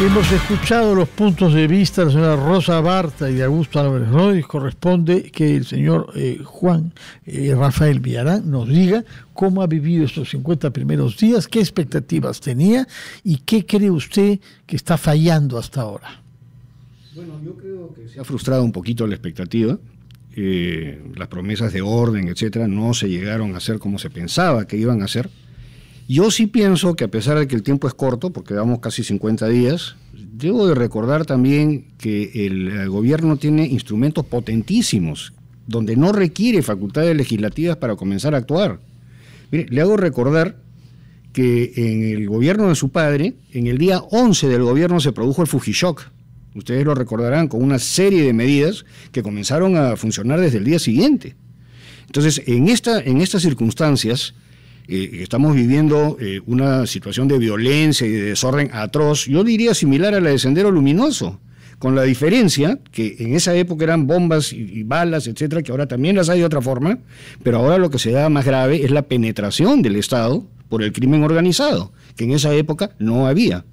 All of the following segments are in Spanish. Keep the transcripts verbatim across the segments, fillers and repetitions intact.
Hemos escuchado los puntos de vista de la señora Rosa Barta y de Augusto Álvarez Rodríguez. Corresponde que el señor eh, Juan eh, Rafael Villarán nos diga cómo ha vivido estos cincuenta primeros días, qué expectativas tenía y qué cree usted que está fallando hasta ahora. Bueno, yo creo que se ha frustrado un poquito la expectativa. Eh, las promesas de orden, etcétera, no se llegaron a hacer como se pensaba que iban a ser. Yo sí pienso que a pesar de que el tiempo es corto, porque llevamos casi cincuenta días, debo de recordar también que el, el gobierno tiene instrumentos potentísimos, donde no requiere facultades legislativas para comenzar a actuar. Mire, le hago recordar que en el gobierno de su padre, en el día once del gobierno se produjo el Fujishock. Ustedes lo recordarán, con una serie de medidas que comenzaron a funcionar desde el día siguiente. Entonces, en, esta, en estas circunstancias, Eh, estamos viviendo eh, una situación de violencia y de desorden atroz, yo diría similar a la de Sendero Luminoso, con la diferencia que en esa época eran bombas y, y balas, etcétera, que ahora también las hay de otra forma, pero ahora lo que se da más grave es la penetración del Estado por el crimen organizado, que en esa época no había.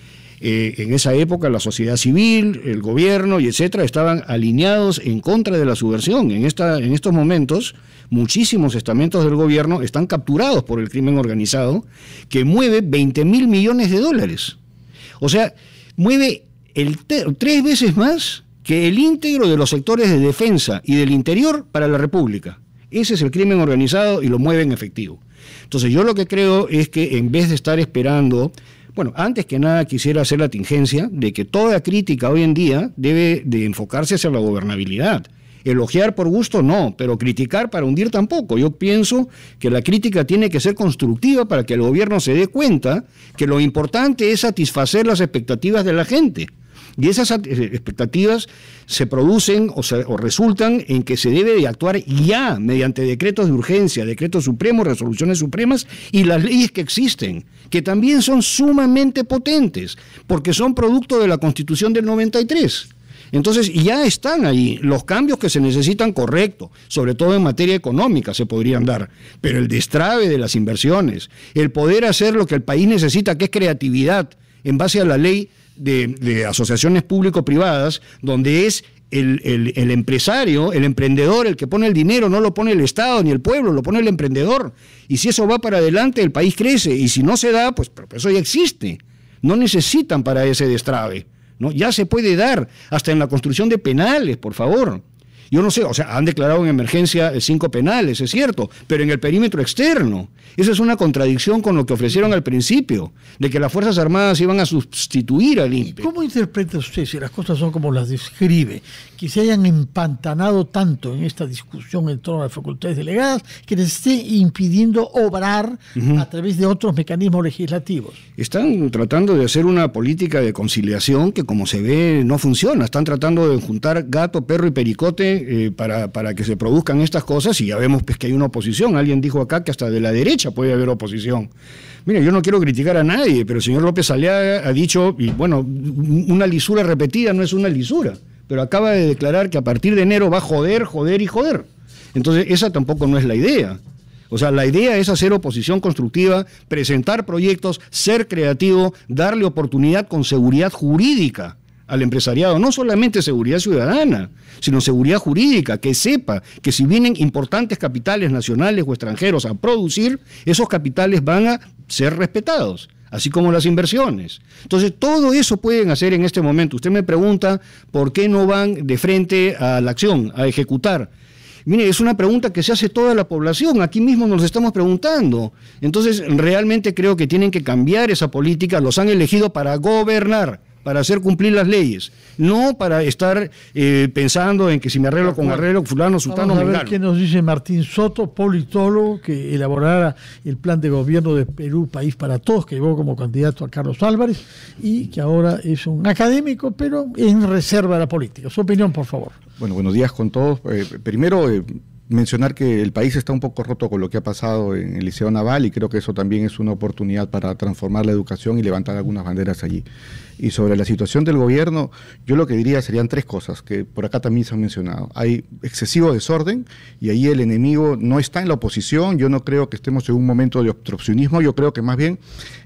Eh, en esa época la sociedad civil, el gobierno y etcétera estaban alineados en contra de la subversión. En, esta, en estos momentos muchísimos estamentos del gobierno están capturados por el crimen organizado, que mueve veinte mil millones de dólares. O sea, mueve el tres veces más que el íntegro de los sectores de defensa y del interior para la República. Ese es el crimen organizado y lo mueve en efectivo. Entonces yo lo que creo es que en vez de estar esperando... Bueno, antes que nada quisiera hacer la tingencia de que toda crítica hoy en día debe de enfocarse hacia la gobernabilidad. Elogiar por gusto no, pero criticar para hundir tampoco. Yo pienso que la crítica tiene que ser constructiva para que el gobierno se dé cuenta que lo importante es satisfacer las expectativas de la gente. Y esas expectativas se producen o, se, o resultan en que se debe de actuar ya mediante decretos de urgencia, decretos supremos, resoluciones supremas y las leyes que existen, que también son sumamente potentes, porque son producto de la Constitución del noventa y tres. Entonces ya están ahí los cambios que se necesitan, correcto, sobre todo en materia económica se podrían dar, pero el destrabe de las inversiones, el poder hacer lo que el país necesita, que es creatividad, en base a la ley de, de asociaciones público-privadas, donde es el, el, el empresario, el emprendedor, el que pone el dinero, no lo pone el Estado ni el pueblo, lo pone el emprendedor. Y si eso va para adelante, el país crece, y si no se da, pues pero eso ya existe. No necesitan para ese destrabe, ¿no? Ya se puede dar, hasta en la construcción de penales, por favor. Yo no sé, o sea, han declarado en emergencia cinco penales, es cierto, pero en el perímetro externo. Esa es una contradicción con lo que ofrecieron al principio, de que las Fuerzas Armadas iban a sustituir al I N P E. ¿Cómo interpreta usted, si las cosas son como las describe, que se hayan empantanado tanto en esta discusión en torno a las facultades delegadas, que les esté impidiendo obrar uh-huh. a través de otros mecanismos legislativos? Están tratando de hacer una política de conciliación que, como se ve, no funciona. Están tratando de juntar gato, perro y pericote Eh, para, para que se produzcan estas cosas, y ya vemos pues, que hay una oposición. Alguien dijo acá que hasta de la derecha puede haber oposición. Mira, yo no quiero criticar a nadie, pero el señor López Aliaga ha dicho, y bueno, una lisura repetida no es una lisura, pero acaba de declarar que a partir de enero va a joder, joder y joder. Entonces esa tampoco no es la idea. O sea, la idea es hacer oposición constructiva, presentar proyectos, ser creativo, darle oportunidad con seguridad jurídica al empresariado, no solamente seguridad ciudadana, sino seguridad jurídica, que sepa que si vienen importantes capitales nacionales o extranjeros a producir, esos capitales van a ser respetados, así como las inversiones. Entonces, todo eso pueden hacer en este momento. Usted me pregunta por qué no van de frente a la acción, a ejecutar. Mire, es una pregunta que se hace toda la población, aquí mismo nos estamos preguntando. Entonces, realmente creo que tienen que cambiar esa política, los han elegido para gobernar, para hacer cumplir las leyes, no para estar eh, pensando en que si me arreglo con arreglo, fulano, sultano, Vamos a ver mengano. qué nos dice Martín Soto, politólogo, que elaborará el plan de gobierno de Perú, País para Todos, que llevó como candidato a Carlos Álvarez, y que ahora es un académico, pero en reserva de la política. Su opinión, por favor. Bueno, buenos días con todos. Eh, primero, eh, mencionar que el país está un poco roto con lo que ha pasado en el Liceo Naval, y creo que eso también es una oportunidad para transformar la educación y levantar algunas banderas allí. Y sobre la situación del gobierno, yo lo que diría serían tres cosas, que por acá también se han mencionado. Hay excesivo desorden, y ahí el enemigo no está en la oposición. Yo no creo que estemos en un momento de obstruccionismo, yo creo que más bien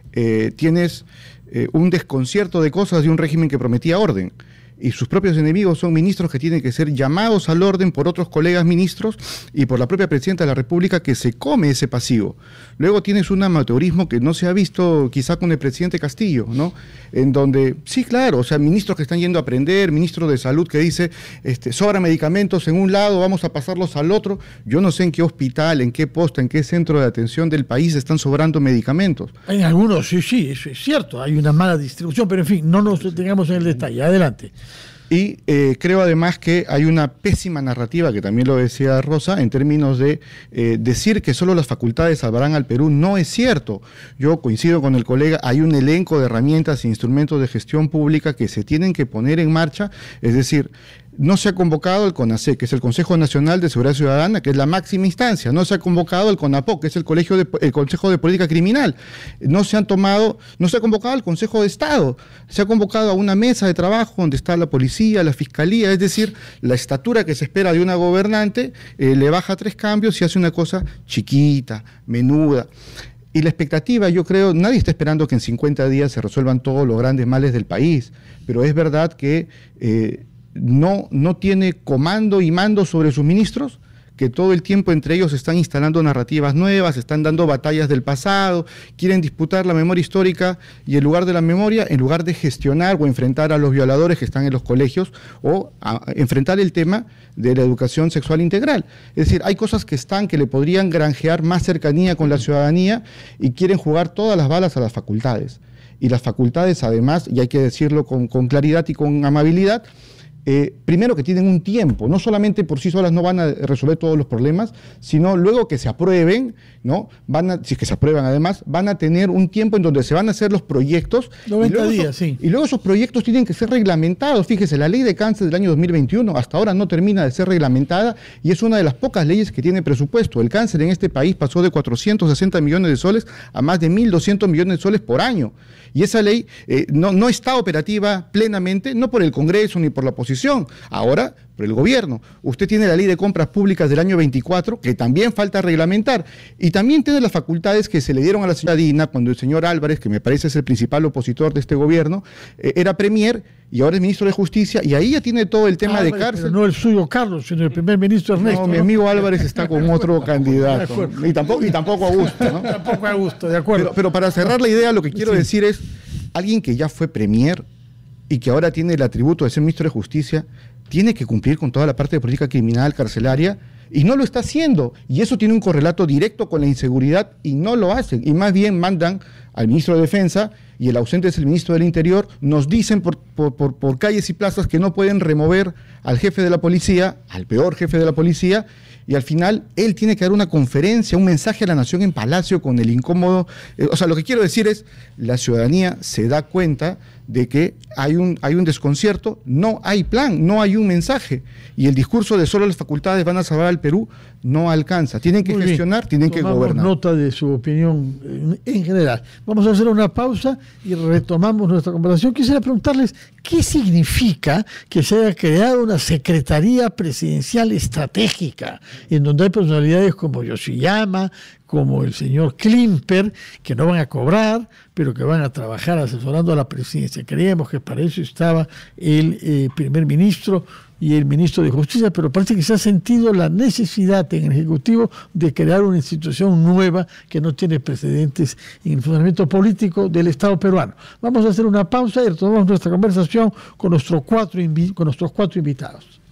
eh, tienes eh, un desconcierto de cosas de un régimen que prometía orden. Y sus propios enemigos son ministros que tienen que ser llamados al orden por otros colegas ministros y por la propia presidenta de la República, que se come ese pasivo. Luego tienes un amateurismo que no se ha visto quizá con el presidente Castillo, ¿no? En donde, sí, claro, o sea, ministros que están yendo a aprender, ministro de Salud que dice, este, sobra medicamentos en un lado, vamos a pasarlos al otro. Yo no sé en qué hospital, en qué posta, en qué centro de atención del país están sobrando medicamentos. En algunos, sí, sí, eso es cierto, hay una mala distribución, pero en fin, no nos detengamos en el detalle. Adelante. Y eh, creo además que hay una pésima narrativa, que también lo decía Rosa, en términos de eh, decir que solo las facultades salvarán al Perú. No es cierto. Yo coincido con el colega, hay un elenco de herramientas e instrumentos de gestión pública que se tienen que poner en marcha, es decir, no se ha convocado el CONASE, que es el Consejo Nacional de Seguridad Ciudadana, que es la máxima instancia. No se ha convocado el CONAPOC, que es el, Colegio de, el Consejo de Política Criminal. No se han tomado, no se ha convocado al Consejo de Estado. Se ha convocado a una mesa de trabajo donde está la policía, la fiscalía. Es decir, la estatura que se espera de una gobernante eh, le baja tres cambios y hace una cosa chiquita, menuda. Y la expectativa, yo creo, nadie está esperando que en cincuenta días se resuelvan todos los grandes males del país. Pero es verdad que Eh, No, no tiene comando y mando sobre sus ministros, que todo el tiempo entre ellos están instalando narrativas nuevas, están dando batallas del pasado, quieren disputar la memoria histórica y en lugar de la memoria, en lugar de gestionar o enfrentar a los violadores que están en los colegios o a enfrentar el tema de la educación sexual integral. Es decir, hay cosas que están que le podrían granjear más cercanía con la ciudadanía y quieren jugar todas las balas a las facultades. Y las facultades, además, y hay que decirlo con, con claridad y con amabilidad, Eh, primero que tienen un tiempo, no solamente por sí solas no van a resolver todos los problemas, sino luego que se aprueben, ¿no? Van a, si es que se aprueban además, van a tener un tiempo en donde se van a hacer los proyectos. noventa días, sí. Y luego esos proyectos tienen que ser reglamentados. Fíjese, la ley de cáncer del año dos mil veintiuno hasta ahora no termina de ser reglamentada y es una de las pocas leyes que tiene presupuesto. El cáncer en este país pasó de cuatrocientos sesenta millones de soles a más de mil doscientos millones de soles por año. Y esa ley eh, no, no está operativa plenamente, no por el Congreso ni por la oposición, ahora por el gobierno. Usted tiene la ley de compras públicas del año veinticuatro, que también falta reglamentar, y también tiene las facultades que se le dieron a la señora Dina cuando el señor Álvarez, que me parece es el principal opositor de este gobierno, eh, era premier y ahora es ministro de Justicia, y ahí ya tiene todo el tema Álvarez, de cárcel. Pero no el suyo Carlos, sino el primer ministro Ernesto. No, ¿no? mi amigo Álvarez está con otro candidato, ¿no? y, tampoco, y tampoco Augusto, ¿no? Tampoco Augusto, de acuerdo. Pero, pero para cerrar la idea, lo que quiero Sí. decir es, alguien que ya fue premier y que ahora tiene el atributo de ser ministro de Justicia, tiene que cumplir con toda la parte de política criminal, carcelaria, y no lo está haciendo. Y eso tiene un correlato directo con la inseguridad y no lo hacen. Y más bien mandan al ministro de Defensa, y el ausente es el ministro del Interior, nos dicen por, por, por, por calles y plazas que no pueden remover al jefe de la policía, al peor jefe de la policía, y al final él tiene que dar una conferencia, un mensaje a la nación en Palacio con el incómodo. Eh, o sea, lo que quiero decir es, la ciudadanía se da cuenta de que hay un, hay un desconcierto, no hay plan, no hay un mensaje, y el discurso de solo las facultades van a salvar al Perú no alcanza. Tienen que Muy gestionar, bien. tienen que Tomamos gobernar. nota de su opinión en, en general. Vamos a hacer una pausa y retomamos nuestra conversación. Quisiera preguntarles qué significa que se haya creado una Secretaría Presidencial Estratégica, en donde hay personalidades como Yoshiyama, como el señor Klimper, que no van a cobrar, pero que van a trabajar asesorando a la presidencia. Creíamos que para eso estaba el eh, primer ministro y el ministro de Justicia, pero parece que se ha sentido la necesidad en el Ejecutivo de crear una institución nueva que no tiene precedentes en el funcionamiento político del Estado peruano. Vamos a hacer una pausa y retomamos nuestra conversación con, nuestro cuatro, con nuestros cuatro invitados.